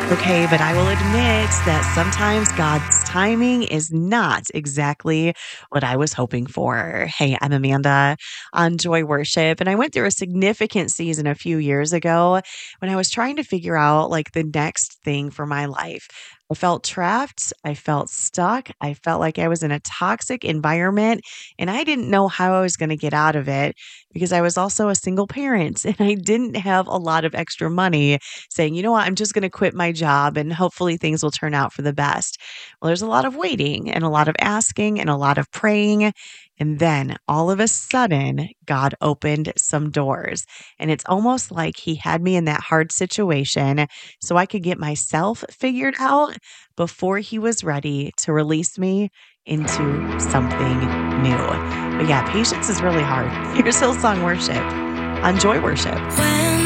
Okay, but I will admit that sometimes God's timing is not exactly what I was hoping for. Hey, I'm Amanda on Joy Worship, and I went through a significant season a few years ago when I was trying to figure out like the next thing for my life. I felt trapped. I felt stuck. I felt like I was in a toxic environment and I didn't know how I was going to get out of it because I was also a single parent and I didn't have a lot of extra money saying, you know what, I'm just going to quit my job and hopefully things will turn out for the best. Well, there's a lot of waiting and a lot of asking and a lot of praying. And then all of a sudden, God opened some doors. And it's almost like He had me in that hard situation so I could get myself figured out before He was ready to release me into something new. But yeah, patience is really hard. Here's Hillsong Worship on Joy Worship. When